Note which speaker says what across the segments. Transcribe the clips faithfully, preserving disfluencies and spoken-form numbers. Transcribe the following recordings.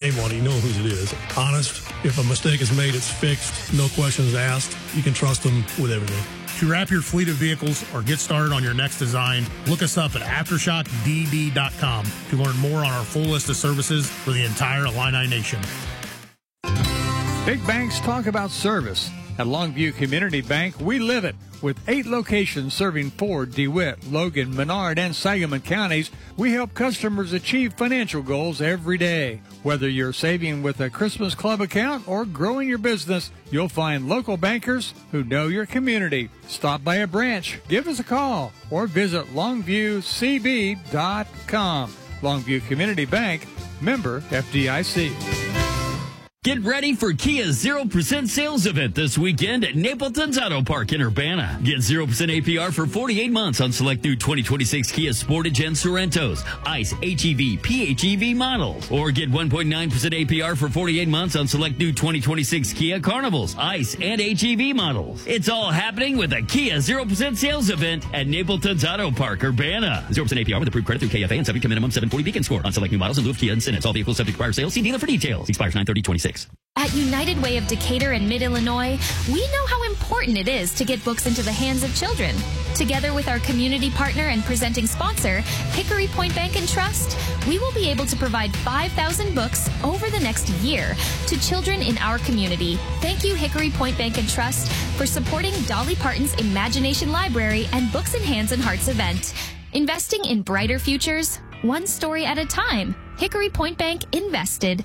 Speaker 1: anybody, you know whose it is. Honest. If a mistake is made, it's fixed. No questions asked. You can trust them with everything.
Speaker 2: To wrap your fleet of vehicles or get started on your next design, look us up at aftershock d d dot com to learn more on our full list of services for the entire Illini Nation.
Speaker 3: Big banks talk about service. At Longview Community Bank, we live it. With eight locations serving Ford, DeWitt, Logan, Menard, and Sangamon counties, we help customers achieve financial goals every day. Whether you're saving with a Christmas Club account or growing your business, you'll find local bankers who know your community. Stop by a branch, give us a call, or visit longview c b dot com. Longview Community Bank, member F D I C.
Speaker 4: Get ready for Kia's zero percent sales event this weekend at Napleton's Auto Park in Urbana. Get zero percent A P R for forty-eight months on select new twenty twenty-six Kia Sportage and Sorrentos, ICE, H E V, P H E V models. Or get one point nine percent A P R for forty-eight months on select new twenty twenty-six Kia Carnivals, ICE, and H E V models. It's all happening with a Kia zero percent sales event at Napleton's Auto Park, Urbana. zero percent A P R with approved credit through K F A and subject to minimum seven forty Beacon score on select new models in lieu of Kia incentives. All vehicles subject to prior sales. See dealer for details. Expires nine thirty twenty-six.
Speaker 5: At United Way of Decatur and Mid-Illinois, we know how important it is to get books into the hands of children. Together with our community partner and presenting sponsor, Hickory Point Bank and Trust, we will be able to provide five thousand books over the next year to children in our community. Thank you, Hickory Point Bank and Trust, for supporting Dolly Parton's Imagination Library and Books in Hands and Hearts event. Investing in brighter futures, one story at a time. Hickory Point Bank invested.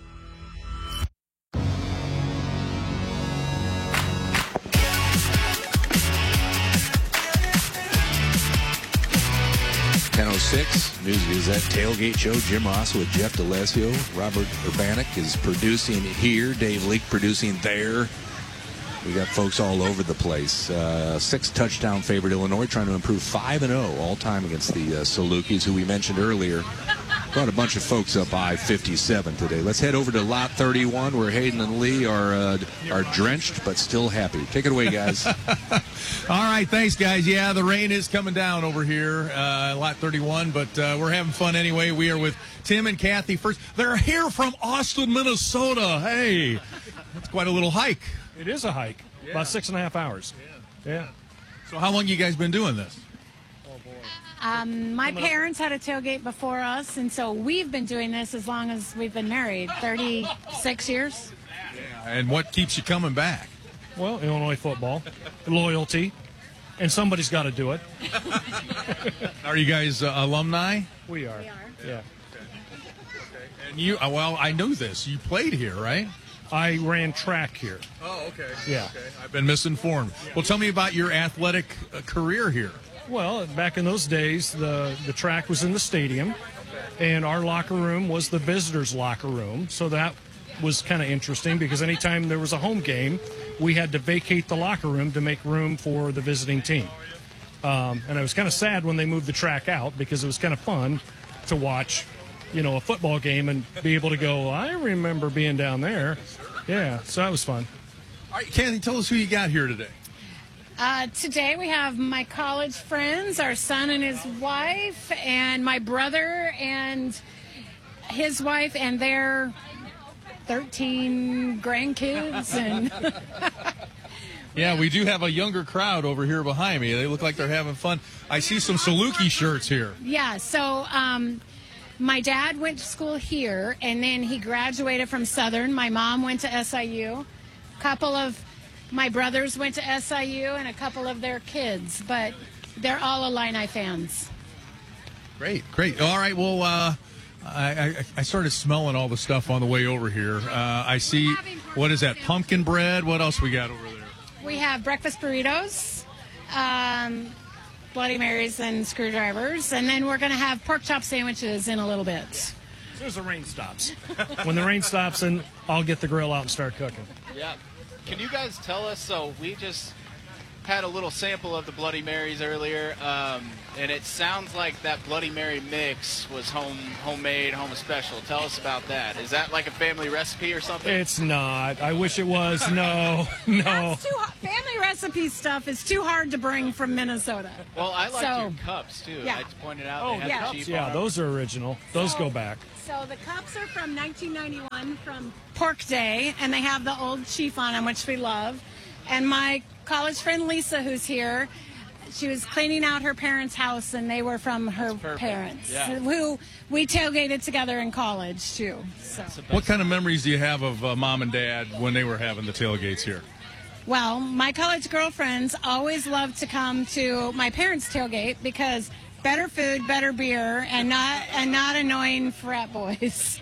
Speaker 6: ten oh six, News Gazette Tailgate Show. Jim Ross with Jeff DeLazio. Robert Urbanek is producing here. Dave Leake producing there. We got folks all over the place. Uh, six touchdown favorite Illinois trying to improve five and oh all time against the uh, Salukis, who we mentioned earlier. Brought a bunch of folks up I fifty-seven today. Let's head over to lot thirty-one, where Hayden and Lee are uh, are drenched but still happy. Take it away, guys.
Speaker 7: All right, thanks, guys. Yeah, the rain is coming down over here, uh, lot thirty-one, but uh, we're having fun anyway. We are with Tim and Kathy first. They're here from Austin, Minnesota. Hey, that's quite a little hike.
Speaker 2: It is a hike, yeah. About six and a half hours. Yeah. yeah.
Speaker 7: So how long you guys been doing this?
Speaker 8: Um, my parents had a tailgate before us, and so we've been doing this as long as we've been married, thirty-six years.
Speaker 7: Yeah, and what keeps you coming back?
Speaker 2: Well, Illinois football, loyalty, and somebody's got to do it.
Speaker 7: Are you guys uh, alumni?
Speaker 2: We are.
Speaker 8: We are.
Speaker 2: Yeah.
Speaker 7: Okay. Okay. And you, uh, well, I know this. You played here, right?
Speaker 2: I ran track here.
Speaker 7: Oh, okay.
Speaker 2: Yeah.
Speaker 7: Okay. I've been misinformed. Yeah. Well, tell me about your athletic uh, career here.
Speaker 2: Well, back in those days, the, the track was in the stadium, and our locker room was the visitors' locker room. So that was kind of interesting because anytime there was a home game, we had to vacate the locker room to make room for the visiting team. Um, and I was kind of sad when they moved the track out because it was kind of fun to watch, you know, a football game and be able to go, I remember being down there. Yeah, so that was fun.
Speaker 7: All right, Kathy, tell us who you got here today.
Speaker 8: Uh, today we have my college friends, our son and his wife, and my brother and his wife and their thirteen grandkids. And
Speaker 7: yeah, we do have a younger crowd over here behind me. They look like they're having fun. I see some Saluki shirts here.
Speaker 8: Yeah, so um, my dad went to school here, and then he graduated from Southern. My mom went to S I U. A couple of my brothers went to S I U and a couple of their kids, but they're all Illini fans.
Speaker 7: Great, great. All right, well, uh, I, I, I started smelling all the stuff on the way over here. Uh, I see, what is that, pumpkin bread? What else we got over there?
Speaker 8: We have breakfast burritos, um, Bloody Marys, and screwdrivers, and then we're going to have pork chop sandwiches in a little bit.
Speaker 2: As soon as the rain stops. When the rain stops, then I'll get the grill out and start cooking.
Speaker 9: Yeah. Can you guys tell us, so we just had a little sample of the Bloody Marys earlier, um, and it sounds like that Bloody Mary mix was home homemade, home special. Tell us about that. Is that like a family recipe or something?
Speaker 2: It's not. I wish it was. No, no.
Speaker 8: That's too hard. Family recipe stuff is too hard to bring from Minnesota.
Speaker 9: Well, I like
Speaker 8: So-
Speaker 9: your cups, too.
Speaker 8: Yeah.
Speaker 9: I just pointed out
Speaker 2: Oh,
Speaker 9: they had
Speaker 8: yeah.
Speaker 9: the cheap
Speaker 2: Yeah,
Speaker 9: on.
Speaker 2: those are original. Those
Speaker 8: So-
Speaker 2: go back.
Speaker 8: So the cups are from nineteen ninety-one from Pork Day, and they have the old chief on them, which we love. And my college friend Lisa, who's here, she was cleaning out her parents' house, and they were from her
Speaker 9: perfect.
Speaker 8: parents,
Speaker 9: Yeah.
Speaker 8: who we tailgated together in college, too. So.
Speaker 7: What kind of memories do you have of uh, mom and dad when they were having the tailgates here?
Speaker 8: Well, my college girlfriends always loved to come to my parents' tailgate because better food, better beer, and not and not annoying frat boys.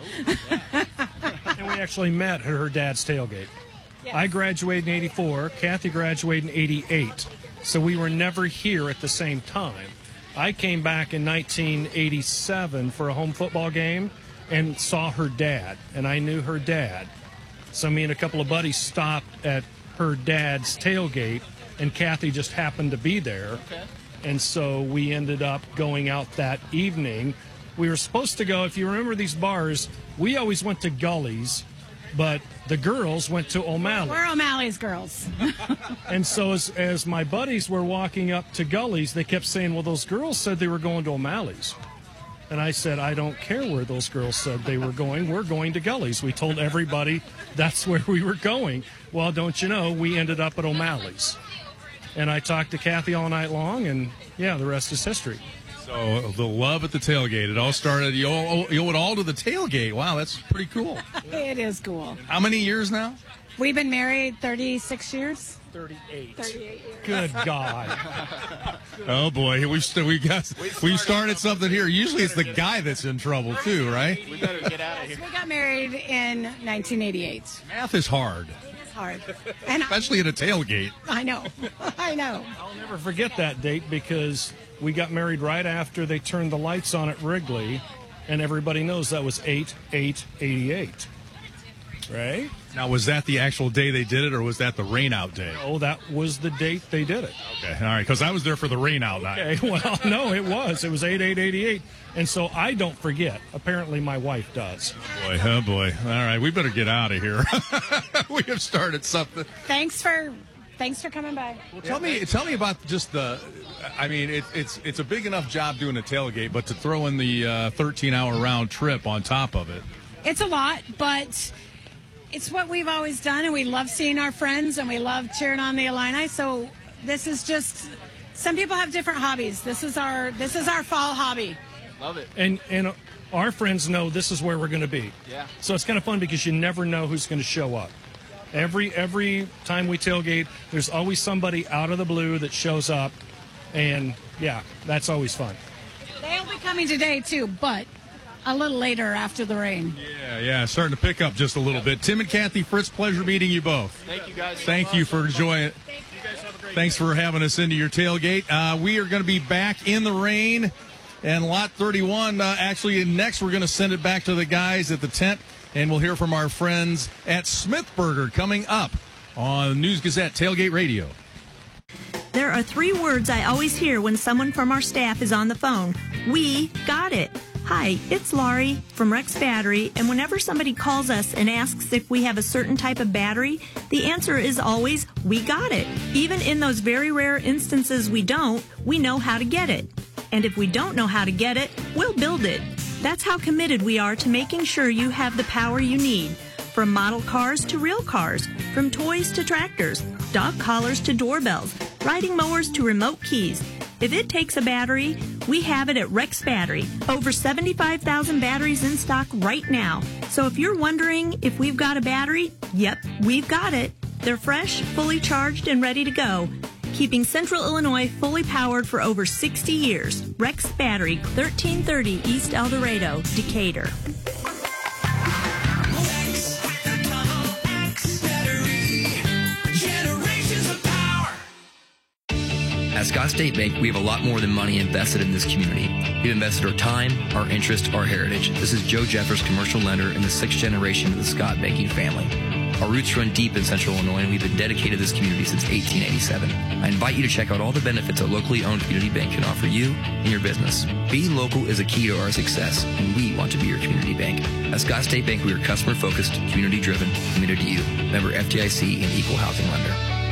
Speaker 2: And we actually met at her dad's tailgate.
Speaker 8: Yes.
Speaker 2: I graduated in eighty-four. Kathy graduated in eighty-eight. So we were never here at the same time. I came back in nineteen eighty-seven for a home football game and saw her dad, and I knew her dad. So me and a couple of buddies stopped at her dad's tailgate, and Kathy just happened to be there.
Speaker 9: Okay.
Speaker 2: And so we ended up going out that evening. We were supposed to go, if you remember these bars, we always went to Gully's, but the girls went to O'Malley.
Speaker 8: We're O'Malley's girls.
Speaker 2: And so as, as my buddies were walking up to Gully's, they kept saying, well, those girls said they were going to O'Malley's. And I said, I don't care where those girls said they were going. We're going to Gully's. We told everybody that's where we were going. Well, don't you know, we ended up at O'Malley's. And I talked to Kathy all night long, and, yeah, the rest is history.
Speaker 7: So the love at the tailgate. It all started, you owe, you owe it all to the tailgate. Wow, that's pretty cool.
Speaker 8: It is cool.
Speaker 7: How many years now?
Speaker 8: We've been married thirty-six years.
Speaker 2: thirty-eight.
Speaker 8: thirty-eight years.
Speaker 2: Good God.
Speaker 7: Oh boy, we st- we got we started something here. Usually it's the guy that's in trouble too, right?
Speaker 9: We better get out of here.
Speaker 8: We got married in nineteen eighty-eight.
Speaker 7: Math is hard,
Speaker 8: It's hard. And I,
Speaker 7: especially at a tailgate.
Speaker 8: I know. I know.
Speaker 2: I'll never forget that date because we got married right after they turned the lights on at Wrigley, and everybody knows that was eight eight eighty-eight. Right?
Speaker 7: Now, was that the actual day they did it, or was that the rainout day?
Speaker 2: Oh, that was the date they did it.
Speaker 7: Okay, all right, because I was there for the rainout night.
Speaker 2: Okay, well, no, it was. It was eight eight eighty-eight. And so I don't forget. Apparently my wife does.
Speaker 7: Boy, oh boy. All right, we better get out of here. We have started something.
Speaker 8: Thanks for thanks for coming by.
Speaker 7: Well, tell me, tell me about just the. I mean, it, it's it's a big enough job doing a tailgate, but to throw in the uh, thirteen hour round trip on top of it.
Speaker 8: It's a lot, but it's what we've always done, and we love seeing our friends, and we love cheering on the Illini. So this is just. Some people have different hobbies. This is our this is our fall hobby.
Speaker 9: Love it.
Speaker 2: And and our friends know this is where we're going to be.
Speaker 9: Yeah.
Speaker 2: So it's kind of fun because you never know who's going to show up. Every every time we tailgate, there's always somebody out of the blue that shows up, and yeah, that's always fun.
Speaker 8: They'll be coming today too, but a little later after the rain.
Speaker 7: Yeah, yeah, starting to pick up just a little bit. Tim and Kathy Fritz, pleasure meeting you both.
Speaker 9: Thank you guys. so
Speaker 7: Thank you
Speaker 9: much.
Speaker 7: for enjoying it. Thanks for having us into your tailgate. Uh, we are going to be back in the rain. And Lot thirty-one, uh, actually, next we're going to send it back to the guys at the tent. And we'll hear from our friends at Smith Burger coming up on News Gazette Tailgate Radio.
Speaker 10: There are three words I always hear when someone from our staff is on the phone. We got it. Hi, it's Laurie from Rex Battery, and whenever somebody calls us and asks if we have a certain type of battery, the answer is always, we got it. Even in those very rare instances we don't, we know how to get it. And if we don't know how to get it, we'll build it. That's how committed we are to making sure you have the power you need. From model cars to real cars, from toys to tractors, dog collars to doorbells, riding mowers to remote keys. If it takes a battery, we have it at Rex Battery. Over seventy-five thousand batteries in stock right now. So if you're wondering if we've got a battery, yep, we've got it. They're fresh, fully charged, and ready to go. Keeping Central Illinois fully powered for over sixty years. Rex Battery, thirteen thirty East El Dorado, Decatur.
Speaker 11: At Scott State Bank, we have a lot more than money invested in this community. We've invested our time, our interest, our heritage. This is Joe Jeffers, commercial lender in the sixth generation of the Scott banking family. Our roots run deep in Central Illinois, and we've been dedicated to this community since eighteen eighty-seven. I invite you to check out all the benefits a locally owned community bank can offer you and your business. Being local is a key to our success, and we want to be your community bank. At Scott State Bank, we are customer-focused, community-driven, committed to you. Member F D I C and equal housing lender.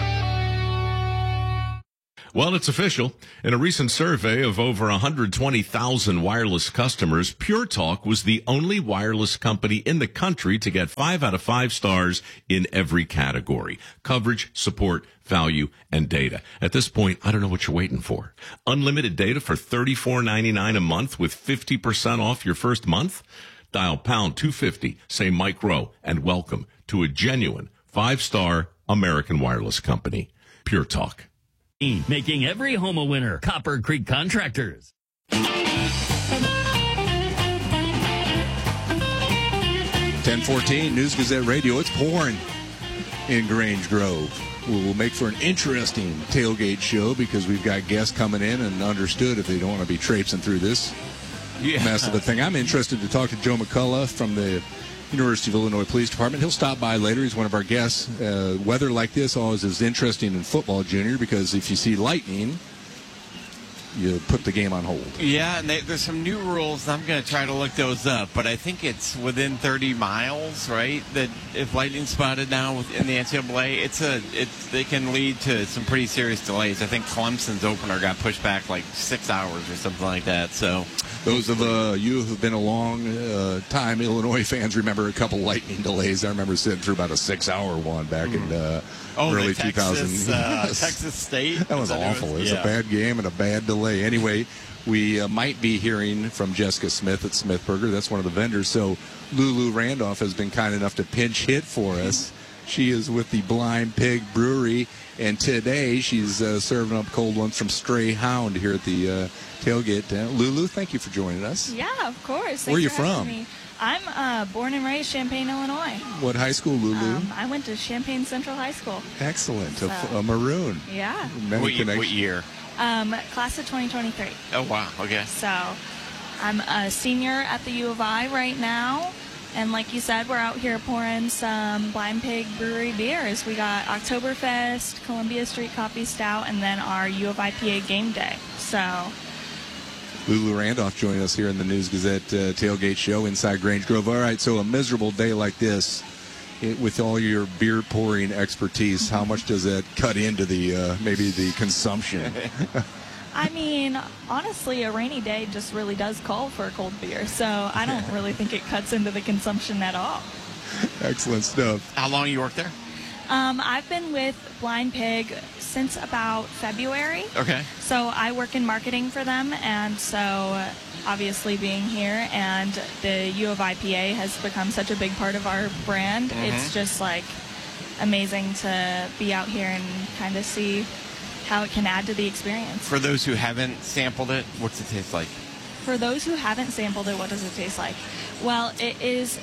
Speaker 12: Well, it's official. In a recent survey of over one hundred twenty thousand wireless customers, Pure Talk was the only wireless company in the country to get five out of five stars in every category: coverage, support, value, and data. At this point, I don't know what you're waiting for. Unlimited data for thirty-four ninety-nine a month with fifty percent off your first month? Dial pound two fifty, say Mike Rowe, and welcome to a genuine five-star American wireless company. Pure Talk.
Speaker 4: Making every home a winner. Copper Creek Contractors.
Speaker 6: ten fourteen, News Gazette Radio. It's pouring in Grange Grove. We'll make for an interesting tailgate show because we've got guests coming in and understood if they don't want to be traipsing through this yeah. mess of a thing. I'm interested to talk to Joe McCullough from the University of Illinois Police Department. He'll stop by later. He's one of our guests. Uh, weather like this always is interesting in football, Junior, because if you see lightning, you put the game on hold.
Speaker 13: Yeah, and they, there's some new rules. I'm going to try to look those up, but I think it's within thirty miles, right? That if lightning spotted now in the N C double A, it's a it they can lead to some pretty serious delays. I think Clemson's opener got pushed back like six hours or something like that. So
Speaker 6: those of uh, you who've been a long uh, time Illinois fans remember a couple lightning delays. I remember sitting through about a six-hour one back mm. in uh,
Speaker 13: oh,
Speaker 6: early
Speaker 13: Texas,
Speaker 6: two thousand.
Speaker 13: Uh, Texas State.
Speaker 6: That was awful. It was
Speaker 13: yeah.
Speaker 6: a bad game and a bad delay. Anyway, we uh, might be hearing from Jessica Smith at Smith Burger. That's one of the vendors. So Lulu Randolph has been kind enough to pinch hit for us. She is with the Blind Pig Brewery, and today she's uh, serving up cold ones from Stray Hound here at the uh, tailgate. Uh, Lulu, thank you for joining us.
Speaker 14: Yeah, of course. Thanks
Speaker 6: Where are you
Speaker 14: for
Speaker 6: from?
Speaker 14: Me. I'm uh, born and raised Champaign, Illinois.
Speaker 6: What high school, Lulu?
Speaker 14: Um, I went to Champaign Central High School.
Speaker 6: Excellent.
Speaker 14: So,
Speaker 6: a, a maroon.
Speaker 14: Yeah.
Speaker 6: Many
Speaker 13: what, year,
Speaker 6: connections.
Speaker 13: what year?
Speaker 14: Um, class of twenty twenty-three.
Speaker 13: Oh, wow. Okay.
Speaker 14: So I'm a senior at the U of I right now. And like you said, we're out here pouring some Blind Pig Brewery beers. We got Oktoberfest, Columbia Street Coffee Stout, and then our U of I P A game day. So
Speaker 6: Lulu Randolph joining us here in the News Gazette uh, tailgate show inside Grange Grove. All right, so a miserable day like this, it, with all your beer pouring expertise, how much does that cut into the uh, maybe the consumption?
Speaker 14: I mean, honestly, a rainy day just really does call for a cold beer, so I don't really think it cuts into the consumption at all.
Speaker 6: Excellent stuff.
Speaker 13: How long you work there?
Speaker 14: Um, I've been with Blind Pig since about February.
Speaker 13: Okay.
Speaker 14: So I work in marketing for them, and so obviously being here and the U of I P A has become such a big part of our brand.
Speaker 13: Mm-hmm.
Speaker 14: It's just like amazing to be out here and kind of see how it can add to the experience.
Speaker 13: For those who haven't sampled it, what's it taste like?
Speaker 14: For those who haven't sampled it, what does it taste like? Well, it is,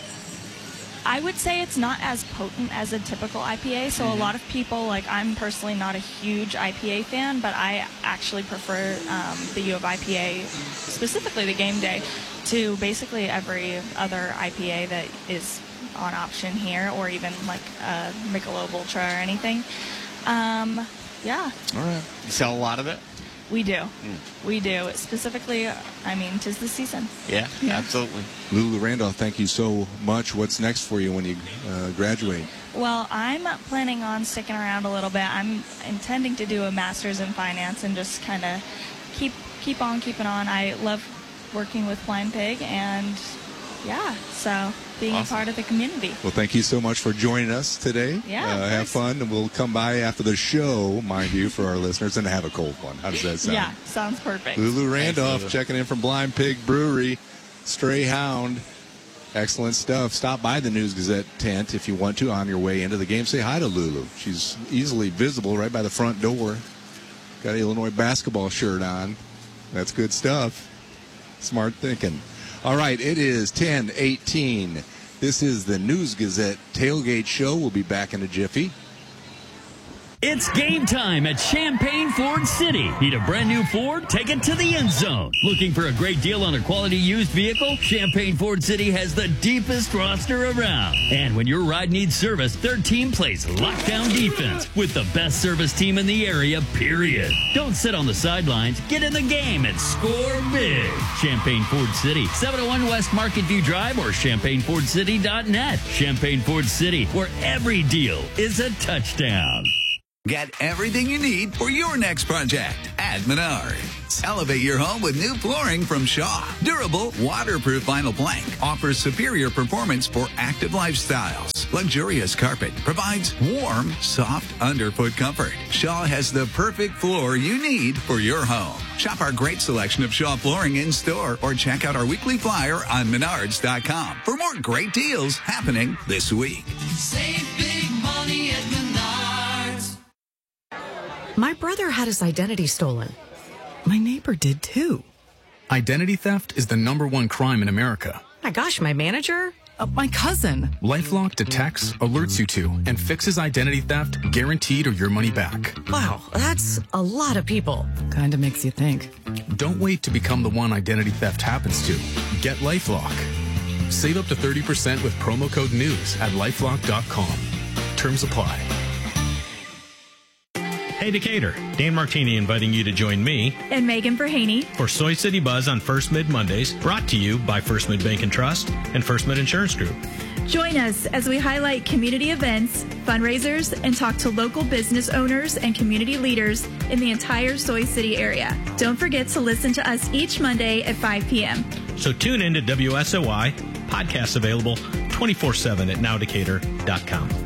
Speaker 14: I would say it's not as potent as a typical I P A. So mm-hmm. a lot of people, like I'm personally not a huge I P A fan, but I actually prefer um, the U of I P A, specifically the game day, to basically every other I P A that is on option here, or even like a Michelob Ultra or anything. Um, Yeah.
Speaker 6: All right.
Speaker 13: You sell a lot of it?
Speaker 14: We do.
Speaker 13: Mm.
Speaker 14: We do. Specifically, I mean, 'tis the season.
Speaker 13: Yeah, yeah, absolutely.
Speaker 6: Lulu Randolph, thank you so much. What's next for you when you uh, graduate?
Speaker 14: Well, I'm planning on sticking around a little bit. I'm intending to do a master's in finance and just kind of keep keep on keeping on. I love working with Blind Pig, and yeah, so being awesome. A part of the community.
Speaker 6: Well, thank you so much for joining us today.
Speaker 14: Yeah,
Speaker 6: uh, have fun, and we'll come by after the show, mind you, for our listeners, and have a cold one. How does that sound?
Speaker 14: Yeah, sounds perfect.
Speaker 6: Lulu Randolph
Speaker 13: Thanks, Lulu.
Speaker 6: checking in from Blind Pig Brewery, Stray Hound. Excellent stuff. Stop by the News Gazette tent if you want to on your way into the game. Say hi to Lulu. She's easily visible right by the front door. Got an Illinois basketball shirt on. That's good stuff. Smart thinking. All right, it is ten eighteen. This is the News Gazette Tailgate Show. We'll be back in a jiffy.
Speaker 4: It's game time at Champaign Ford City. Need a brand new Ford? Take it to the end zone. Looking for a great deal on a quality used vehicle? Champaign Ford City has the deepest roster around. And when your ride needs service, their team plays lockdown defense with the best service team in the area, period. Don't sit on the sidelines. Get in the game and score big. Champaign Ford City, seven oh one West Market View Drive or champaign ford city dot net. Champaign Ford City, where every deal is a touchdown.
Speaker 15: Get everything you need for your next project at Menards. Elevate your home with new flooring from Shaw. Durable, waterproof vinyl plank offers superior performance for active lifestyles. Luxurious carpet provides warm, soft underfoot comfort. Shaw has the perfect floor you need for your home. Shop our great selection of Shaw flooring in store or check out our weekly flyer on menards dot com for more great deals happening this week.
Speaker 16: Save big money at Menards.
Speaker 17: My brother had his identity stolen. My neighbor did too.
Speaker 18: Identity theft is the number one crime in America.
Speaker 17: My gosh, my manager? Uh, my cousin.
Speaker 18: LifeLock detects, alerts you to, and fixes identity theft guaranteed or your money back.
Speaker 17: Wow, that's a lot of people. Kinda makes you think.
Speaker 18: Don't wait to become the one identity theft happens to. Get LifeLock. Save up to thirty percent with promo code NEWS at lifelock dot com. Terms apply.
Speaker 19: Hey Decatur, Dan Martini inviting you to join me
Speaker 20: and Megan Verhaney
Speaker 19: for Soy City Buzz on First Mid Mondays, brought to you by First Mid Bank and Trust and First Mid Insurance Group.
Speaker 20: Join us as we highlight community events, fundraisers, and talk to local business owners and community leaders in the entire Soy City area. Don't forget to listen to us each Monday at five p.m.
Speaker 19: So tune in to W S O Y, podcasts available twenty-four seven at now decatur dot com.